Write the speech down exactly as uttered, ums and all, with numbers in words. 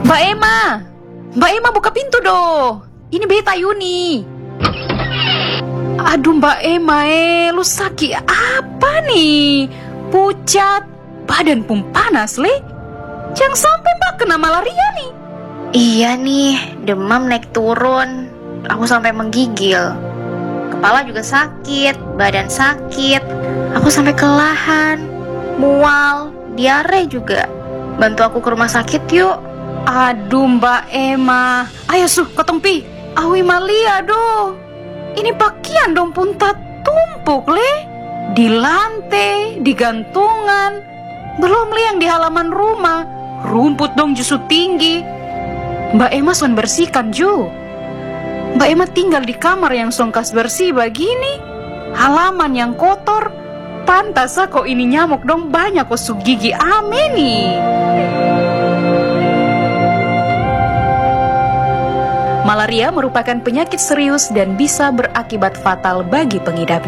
Mbak Emma, Mbak Emma buka pintu doh. Ini Beta Yuni. Aduh Mbak Emma, eh, lu sakit apa nih? Pucat, badan pun panas, le. Jangan sampai Mbak kena malaria nih. Iya nih, demam naik turun. Aku sampai menggigil. Kepala juga sakit, badan sakit. Aku sampai kelelahan, mual, diare juga. Bantu aku ke rumah sakit yuk. Aduh Mbak Emma, ayo suh ketompi. Awi malia doh. Ini pakaian dong pun tak tumpuk le. Di lantai, di gantungan. Belum le yang di halaman rumah. Rumput dong justru tinggi. Mbak Emma son bersihkan ju. Mbak Emma tinggal di kamar yang songkas bersih begini. Halaman yang kotor. Pantas kok ini nyamuk dong banyak kosuk gigi ame nih. Malaria merupakan penyakit serius dan bisa berakibat fatal bagi pengidapnya.